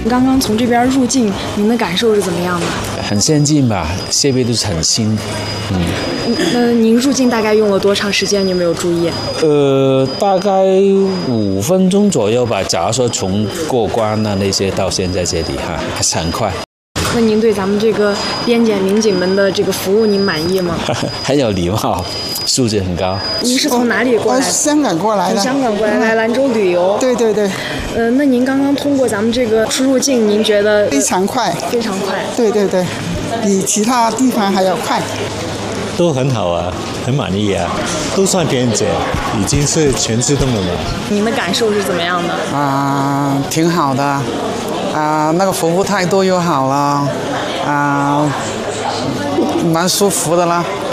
刚刚从这边入境，您的感受是怎么样的？ 很先进吧，设备都是很新。 那您入境大概用了多长时间？你有没有注意？ 大概5分钟左右吧。假如说从过关啊那些到现在这里还是很快。 那您对咱们这个边检民警们的这个服务您满意吗？ 很有礼貌，素质很高。 您是从哪里过来的？ 香港过来的。 从香港过来，来兰州旅游。 对对对。 那您刚刚通过咱们这个出入境，您觉得？ 非常快。 非常快。 对对对，比其他地方还要快。 都很好啊，很满意啊，都算边检，已经是全自动了嘛。 您的感受是怎么样的？ 挺好的。那个服务态度又好了，蛮舒服的啦。